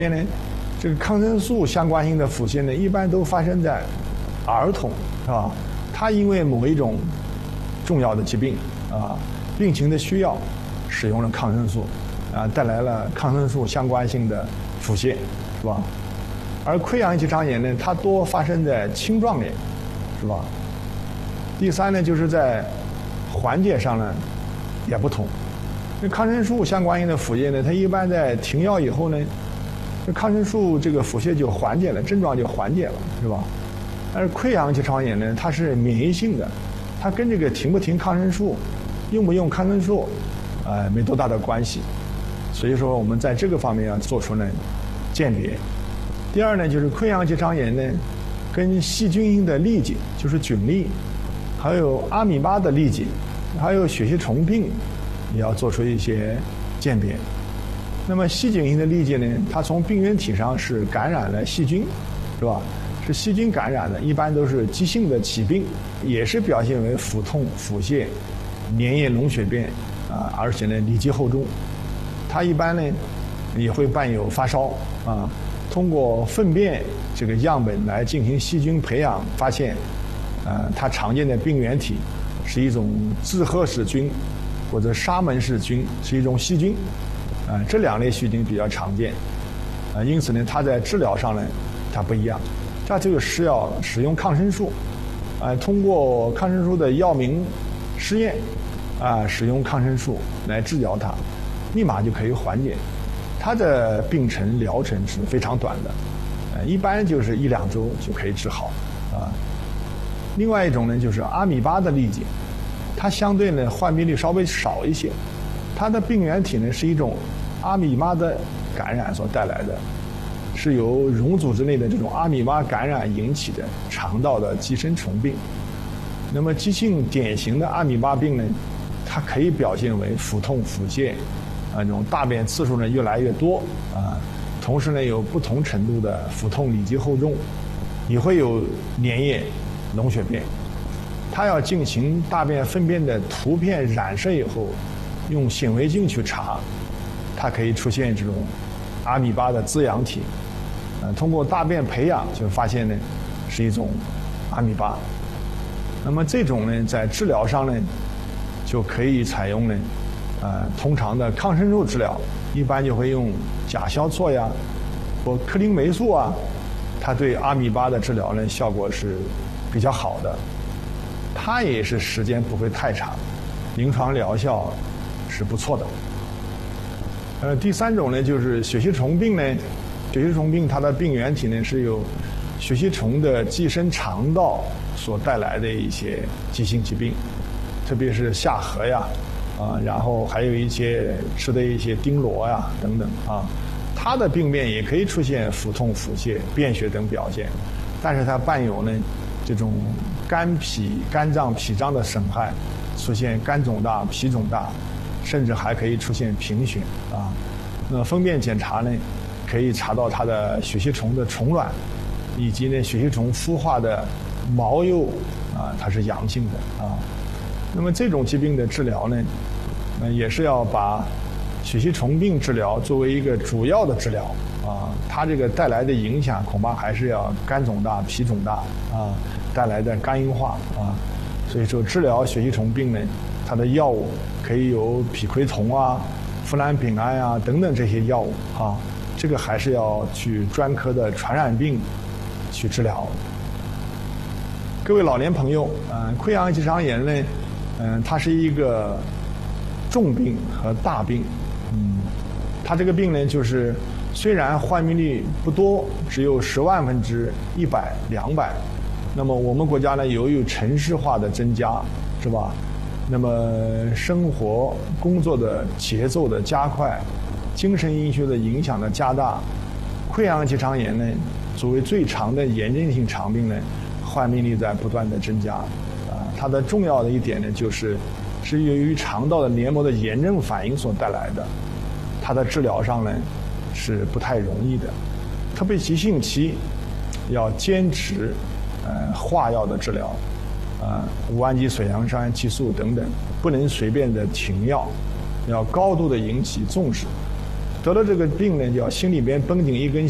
呢，这个抗生素相关性的腹泻呢，一般都发生在儿童，是吧？他因为某一种重要的疾病病情的需要，使用了抗生素带来了抗生素相关性的腹泻，是吧？而溃疡性结肠炎呢，它多发生在青壮年，是吧？第三呢，就是在缓解上呢也不同。那抗生素相关性的腹泻呢，它一般在停药以后呢，这抗生素这个腹泻就缓解了，症状就缓解了，是吧？而溃疡结肠炎呢，它是免疫性的，它跟这个停不停抗生素、用不用抗生素没多大的关系。所以说我们在这个方面要做出呢鉴别。第二呢，就是溃疡结肠炎呢，跟细菌性的痢疾，就是菌痢，还有阿米巴的痢疾，还有血吸虫病，也要做出一些鉴别。那么细菌性的痢疾呢，它从病原体上是感染了细菌，是吧？是细菌感染的，一般都是急性的起病，也是表现为腹痛、腹泻、粘液脓血便而且呢里急后重。它一般呢也会伴有发烧通过粪便这个样本来进行细菌培养，发现它常见的病原体是一种志贺氏菌或者沙门氏菌，是一种细菌这两类细菌比较常见因此呢它在治疗上呢它不一样，它就是要使用抗生素通过抗生素的药明试验使用抗生素来治疗它，立马就可以缓解。它的病程疗程是非常短的一般就是1-2周就可以治好另外一种呢就是阿米巴的痢疾，它相对呢患病率稍微少一些，它的病原体呢是一种阿米巴的感染所带来的，是由溶组织内的这种阿米巴感染引起的肠道的寄生虫病。那么急性典型的阿米巴病呢，它可以表现为腹痛、腹泻这种大便次数呢越来越多同时呢有不同程度的腹痛里急后重，也会有粘液脓血便。它要进行大便粪便的图片染色以后，用显微镜去查，它可以出现这种阿米巴的滋养体通过大便培养就发现呢是一种阿米巴。那么这种呢在治疗上呢就可以采用呢通常的抗生素治疗，一般就会用甲硝唑呀或克林霉素它对阿米巴的治疗呢效果是比较好的，它也是时间不会太长，临床疗效是不错的。第三种呢就是血吸虫病呢，血吸虫病它的病原体呢是由血吸虫的寄生肠道所带来的一些急性疾病，特别是下颌然后还有一些吃的一些钉螺等等它的病变也可以出现腹痛、腹泻、便血等表现，但是它伴有呢这种肝脏脾脏的损害，出现肝肿大、脾肿大，甚至还可以出现贫血那粪便检查呢可以查到它的血吸虫的虫卵，以及呢血吸虫孵化的毛幼它是阳性的那么这种疾病的治疗呢也是要把血吸虫病治疗作为一个主要的治疗它这个带来的影响恐怕还是要肝肿大、脾肿大带来的肝硬化所以说治疗血吸虫病呢，它的药物可以有吡喹酮呋喃丙胺等等这些药物这个还是要去专科的传染病去治疗。各位老年朋友溃疡结肠炎呢它是一个重病和大病它这个病呢就是虽然患病率不多，只有10万分之100、200，那么我们国家呢由于城市化的增加，是吧？那么生活工作的节奏的加快，精神因素的影响的加大，溃疡结肠炎呢作为最常的炎症性肠病呢，患病率在不断的增加它的重要的一点呢是由于肠道的黏膜的炎症反应所带来的，它的治疗上呢是不太容易的，特别急性期要坚持化药的治疗5氨基水杨酸激素等等，不能随便的停药，要高度的引起重视得了这个病呢，叫心里边绷紧一根